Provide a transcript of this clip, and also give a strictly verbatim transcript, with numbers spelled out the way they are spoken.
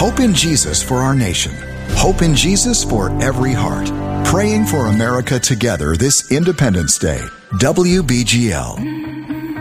Hope in Jesus for our nation. Hope in Jesus for every heart. Praying for America together this Independence Day. W B G L.